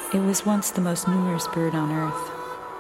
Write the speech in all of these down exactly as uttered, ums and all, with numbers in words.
It was once the most numerous bird on Earth.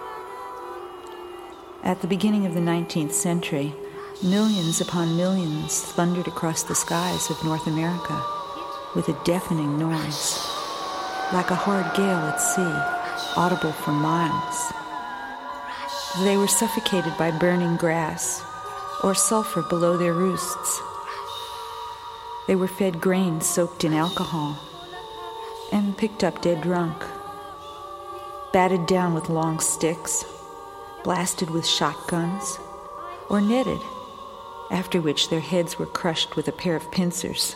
At the beginning of the nineteenth century, millions upon millions thundered across the skies of North America with a deafening noise, like a hard gale at sea, audible for miles. They were suffocated by burning grass or sulfur below their roosts. They were fed grain soaked in alcohol and picked up dead drunk, batted down with long sticks, blasted with shotguns, or netted, after which their heads were crushed with a pair of pincers.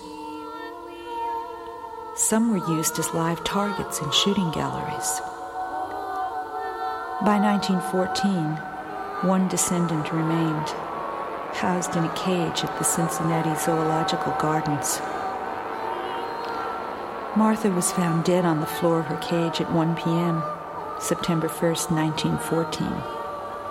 Some were used as live targets in shooting galleries. By nineteen fourteen, one descendant remained, housed in a cage at the Cincinnati Zoological Gardens. Martha was found dead on the floor of her cage at one p.m., September first, nineteen fourteen.